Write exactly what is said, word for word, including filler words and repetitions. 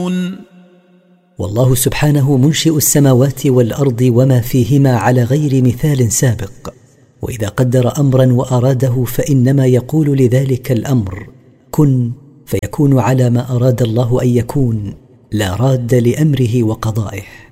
يعلمون. والله سبحانه منشئ السماوات والأرض وما فيهما على غير مثال سابق، وإذا قدر أمرا وأراده فإنما يقول لذلك الأمر كن فيكون على ما أراد الله أن يكون، لا راد لأمره وقضائه.